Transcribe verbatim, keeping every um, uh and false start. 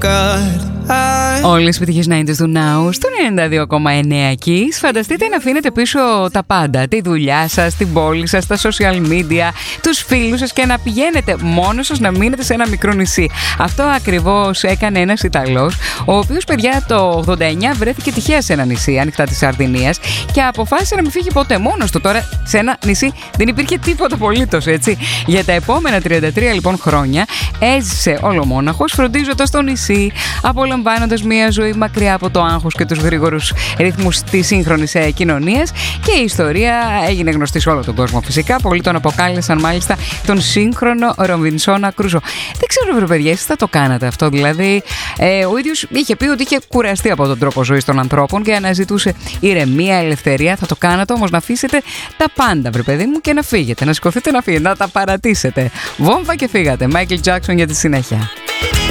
God. Όλες οι επιτυχίες ενενήντα του Now στο ενενήντα δύο κόμμα εννέα Kiss. Φανταστείτε να αφήνετε πίσω τα πάντα, τη δουλειά σας, την πόλη σας, τα social media, τους φίλους σας και να πηγαίνετε μόνος σας, να μείνετε σε ένα μικρό νησί. Αυτό ακριβώς έκανε ένας Ιταλός, ο οποίος, παιδιά, το ογδόντα εννιά βρέθηκε τυχαία σε ένα νησί ανοιχτά της Σαρδινίας και αποφάσισε να μην φύγει ποτέ μόνος του. Τώρα σε ένα νησί δεν υπήρχε τίποτα απολύτως, έτσι. Για τα επόμενα τριάντα τρία λοιπόν χρόνια έζησε ολομόναχος, φροντίζοντας το νησί, απολαμβάνοντας μια ζωή μακριά από το άγχος και τους γρήγορους ρυθμούς της σύγχρονης κοινωνίας, και η ιστορία έγινε γνωστή σε όλο τον κόσμο φυσικά. Πολλοί τον αποκάλεσαν μάλιστα τον σύγχρονο Ρομπινσόνα Κρούσο. Δεν ξέρω, βρε παιδιά, εσείς θα το κάνατε αυτό? Δηλαδή, ε, ο ίδιος είχε πει ότι είχε κουραστεί από τον τρόπο ζωής των ανθρώπων και αναζητούσε ηρεμία, ελευθερία. Θα το κάνατε όμως να αφήσετε τα πάντα, βρε παιδί μου, και να φύγετε, να σηκωθείτε να φύγετε, να τα παρατήσετε. Βόμβα και φύγατε. Michael Jackson για τη συνέχεια.